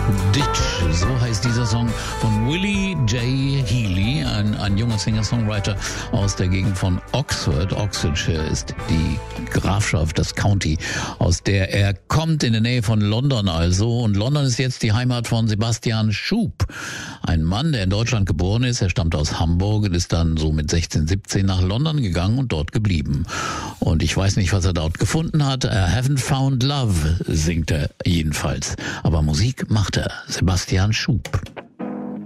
Ditch, so heißt dieser Song von Willie J. Healy, ein junger Singer-Songwriter aus der Gegend von Oxford. Oxfordshire ist die Grafschaft, das County, aus der er kommt, in der Nähe von London also. Und London ist jetzt die Heimat von Sebastian Schub, ein Mann, der in Deutschland geboren ist. Er stammt aus Hamburg und ist dann so mit 16, 17 nach London gegangen und dort geblieben. Und ich weiß nicht, was er dort gefunden hat. I haven't found love, singt er jedenfalls. Aber Musik macht er. Sebastian Schub.